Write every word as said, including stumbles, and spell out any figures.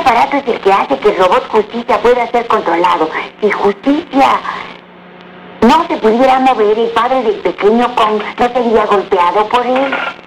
aparato es el que hace que el robot Justicia pueda ser controlado. Si Justicia no se pudiera mover, el padre del pequeño Kong no sería golpeado por él.